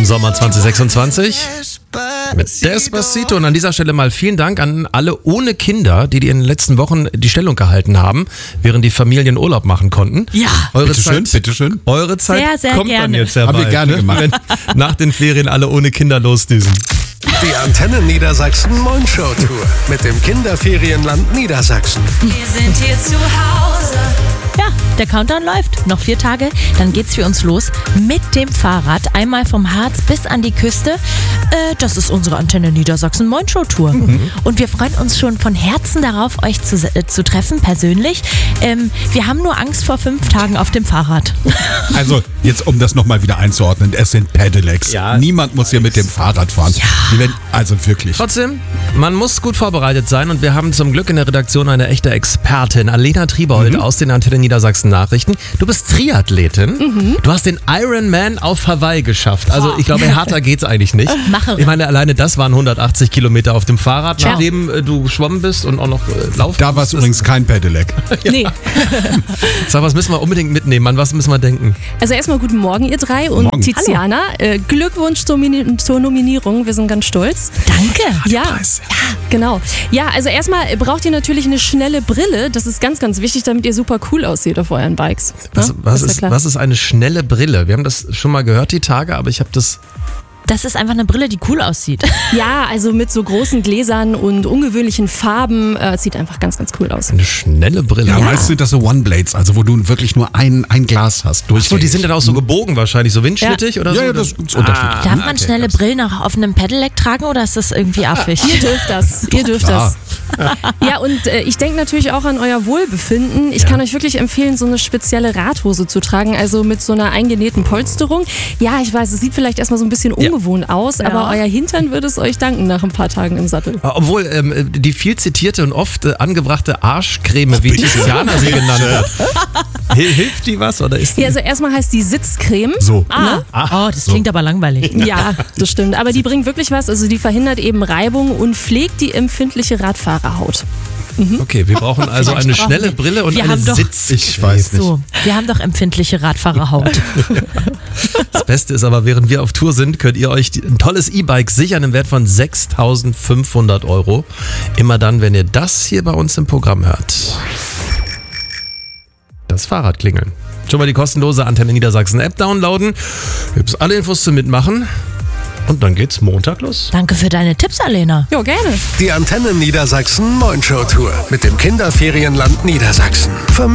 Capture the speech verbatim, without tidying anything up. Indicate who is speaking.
Speaker 1: im Sommer zwanzig sechsundzwanzig mit Despacito. Und an dieser Stelle mal vielen Dank an alle ohne Kinder, die, die in den letzten Wochen die Stellung gehalten haben, während die Familien Urlaub machen konnten.
Speaker 2: Ja,
Speaker 1: eure
Speaker 3: bitteschön,
Speaker 1: Zeit,
Speaker 3: bitteschön.
Speaker 1: Eure Zeit
Speaker 2: Sehr, sehr
Speaker 1: kommt
Speaker 2: gerne.
Speaker 1: dann jetzt herbei.
Speaker 3: Haben wir gerne gemacht.
Speaker 1: Wenn nach den Ferien alle ohne Kinder losdüsen.
Speaker 4: Die Antenne Niedersachsen Mondshow Tour mit dem Kinderferienland Niedersachsen.
Speaker 5: Wir sind hier zu Hause.
Speaker 2: Ja, der Countdown läuft. Noch vier Tage, dann geht's für uns los mit dem Fahrrad. Einmal vom Harz bis an die Küste. Äh, das ist unsere Antenne Niedersachsen Mondshow Tour. Mhm. Und wir freuen uns schon von Herzen darauf, euch zu, äh, zu treffen, persönlich. Ähm, wir haben nur Angst vor fünf Tagen auf dem Fahrrad.
Speaker 3: Also, jetzt um das nochmal wieder einzuordnen, es sind Pedelecs.
Speaker 1: Ja,
Speaker 3: Niemand muss hier mit dem Fahrrad fahren.
Speaker 2: Ja.
Speaker 3: Die werden, also wirklich.
Speaker 1: Trotzdem, man muss gut vorbereitet sein und wir haben zum Glück in der Redaktion eine echte Expertin, Alena Triebold aus den Antenne Niedersachsen Nachrichten. Du bist Triathletin. Mhm. Du hast den Ironman auf Hawaii geschafft. Also ich glaube, härter geht's eigentlich nicht.
Speaker 2: Mache.
Speaker 1: Ich meine, alleine das waren hundertachtzig Kilometer auf dem Fahrrad,
Speaker 2: Ja.
Speaker 1: nachdem äh, du schwommen bist und auch noch äh, laufen.
Speaker 3: Da war es übrigens kein Pedelec.
Speaker 6: Nee.
Speaker 1: Sag, was müssen wir unbedingt mitnehmen? An was müssen wir denken?
Speaker 6: Also erstmal guten Morgen, ihr drei. Und
Speaker 3: Morgen.
Speaker 6: Tiziana, äh, Glückwunsch zur, Mini- zur Nominierung. Wir sind ganz stolz.
Speaker 2: Danke.
Speaker 6: Ja, genau. Ja, also erstmal braucht ihr natürlich eine schnelle Brille. Das ist ganz, ganz wichtig, damit ihr super cool aussieht auf euren Bikes.
Speaker 1: Was,
Speaker 6: Ja,
Speaker 1: was,
Speaker 6: ja
Speaker 1: ist,
Speaker 6: klar.
Speaker 1: was ist eine schnelle Brille? Wir haben das schon mal gehört, die Tage, aber ich habe das...
Speaker 2: Das ist einfach eine Brille, die cool aussieht.
Speaker 6: Ja, also mit so großen Gläsern und ungewöhnlichen Farben. Äh, sieht einfach ganz, ganz cool aus.
Speaker 1: Eine schnelle Brille.
Speaker 3: Ja, meist sind das so One-Blades, also wo du wirklich nur ein, ein Glas hast.
Speaker 1: Ach so, die sind dann auch so gebogen wahrscheinlich, so windschnittig oder so?
Speaker 3: Ja, ja, das ist unterschiedlich.
Speaker 2: Darf man schnelle Brillen auch auf einem Pedelec tragen oder ist das irgendwie affig?
Speaker 6: Ihr dürft das. Ihr dürft
Speaker 3: klar.
Speaker 6: das. Ja, und äh, ich denke natürlich auch an euer Wohlbefinden. Ich kann euch wirklich empfehlen, so eine spezielle Radhose zu tragen, also mit so einer eingenähten Polsterung. Ja, ich weiß, es sieht vielleicht erstmal so ein bisschen ungewohnt aus, aber euer Hintern würde es euch danken nach ein paar Tagen im Sattel.
Speaker 1: Obwohl ähm, die viel zitierte und oft äh, angebrachte Arschcreme, wie Tiziana sie genannt hat. Hil- Hilft die was oder ist die?
Speaker 6: Ja, also erstmal heißt die Sitzcreme.
Speaker 3: So.
Speaker 2: Ah, oh, das klingt aber langweilig.
Speaker 6: Ja, das stimmt. Aber die bringt wirklich was. Also die verhindert eben Reibung und pflegt die empfindliche Radfahrerhaut.
Speaker 1: Okay, wir brauchen also
Speaker 2: Vielleicht
Speaker 1: eine
Speaker 2: brauchen
Speaker 1: schnelle
Speaker 2: wir-
Speaker 1: Brille und
Speaker 2: wir
Speaker 1: eine
Speaker 2: haben doch-
Speaker 1: Sitz.
Speaker 3: Ich weiß nicht.
Speaker 2: So, wir haben doch empfindliche Radfahrerhaut.
Speaker 1: Das Beste ist aber, während wir auf Tour sind, könnt ihr euch die- ein tolles E-Bike sichern im Wert von sechstausendfünfhundert Euro. Immer dann, wenn ihr das hier bei uns im Programm hört. Das Fahrrad klingeln. Schon mal die kostenlose Antenne Niedersachsen App downloaden. Gibt's alle Infos zum Mitmachen. Und dann geht's Montag los.
Speaker 2: Danke für deine Tipps, Alena.
Speaker 6: Jo, gerne.
Speaker 4: Die Antenne Niedersachsen Mondshow Tour mit dem Kinderferienland Niedersachsen.